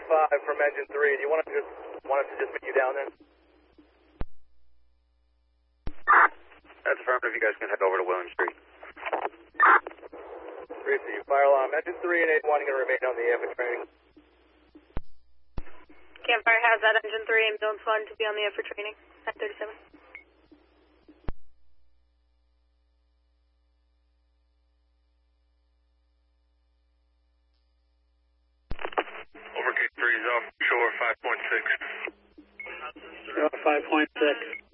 5 from engine 3. Do you want us to just meet you down then? That's affirmative. You guys can head over to William Street. Receive fire alarm. Engine 3 and 81 going to remain on the air for training. Campfire has that engine 3 ambulance 1 to be on the air for training at 37. Over gate 3 is offshore 5.6. 5.6.